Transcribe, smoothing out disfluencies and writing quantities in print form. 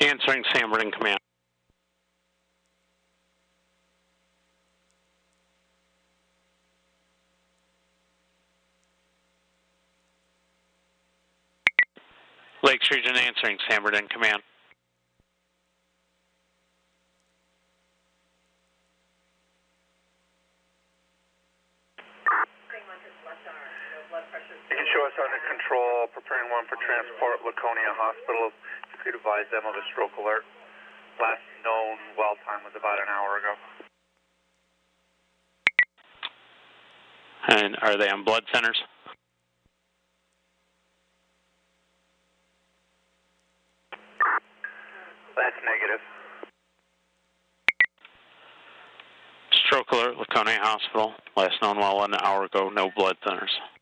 Answering San Bernardino Command. Lakes Region answering San Bernardino Command. You can show us under control, preparing one for transport, Laconia Hospital. If you could advise them of a stroke alert. Last known well time was about an hour ago. And are they on blood centers? That's negative. Stroke alert, Laconia Hospital. Last known well 1 hour ago, no blood centers.